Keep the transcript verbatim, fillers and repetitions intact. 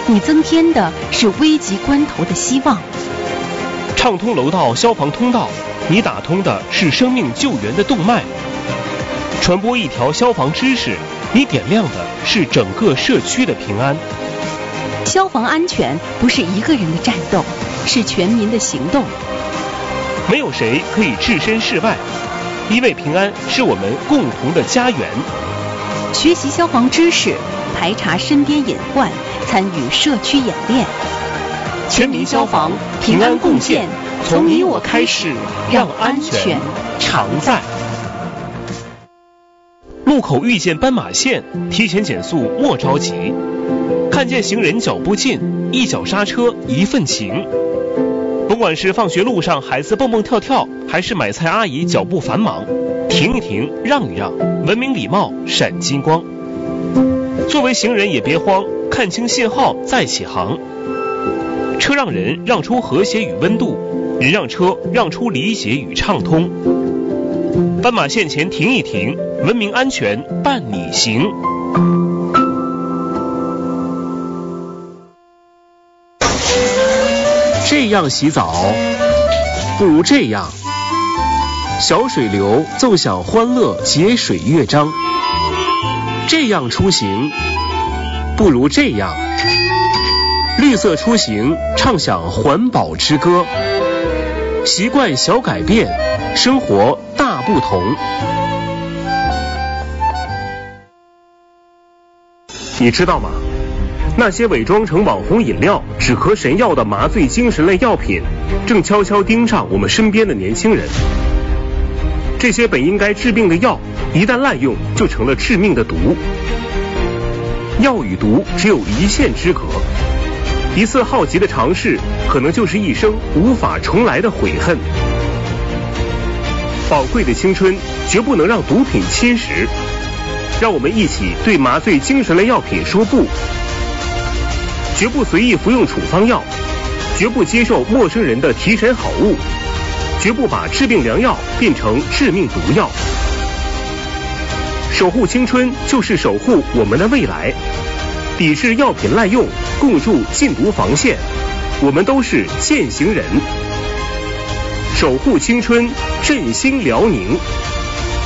你增添的是危急关头的希望。 畅通楼道消防通道，你打通的是生命救援的动脉。传播一条消防知识，你点亮的是整个社区的平安。 消防安全不是一个人的战斗，是全民的行动。 没有谁可以置身事外，因为平安是我们共同的家园。 学习消防知识，排查身边隐患，参与社区演练。 全民消防，平安贡献，从你我开始，让安全常在。路口遇见斑马线，提前减速莫着急。看见行人脚步近，一脚刹车一份情。甭管是放学路上孩子蹦蹦跳跳，还是买菜阿姨脚步繁忙，停一停，让一让，文明礼貌闪金光。作为行人也别慌，看清信号再起航。车让人让出和谐与温度，人让车让出理解与畅通。斑马线前停一停，文明安全伴你行。这样洗澡，不如这样。小水流奏响欢乐节水乐章。这样出行，不如这样。绿色出行，唱响环保之歌。习惯小改变，生活大不同。你知道吗？那些伪装成网红饮料、止咳神药的麻醉精神类药品，正悄悄盯上我们身边的年轻人。这些本应该治病的药，一旦滥用，就成了致命的毒。药与毒只有一线之隔，一次好奇的尝试，可能就是一生无法重来的悔恨。宝贵的青春绝不能让毒品侵蚀，让我们一起对麻醉精神类药品说不。绝不随意服用处方药，绝不接受陌生人的提神好物，绝不把治病良药变成致命毒药。守护青春就是守护我们的未来，抵制药品滥用，共筑禁毒防线，我们都是践行人。守护青春，振兴辽宁。